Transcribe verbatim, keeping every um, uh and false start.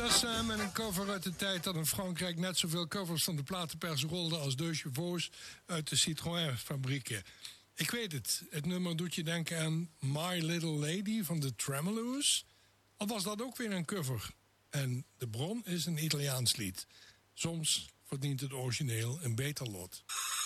Dassin met een cover uit de tijd dat in Frankrijk net zoveel covers van de platenpers rolden als Deux Chevaux uit de Citroën-fabrieken. Ik weet het, het nummer doet je denken aan My Little Lady van de Tremolo's. Al was dat ook weer een cover. En de bron is een Italiaans lied. Soms verdient het origineel een beter lot.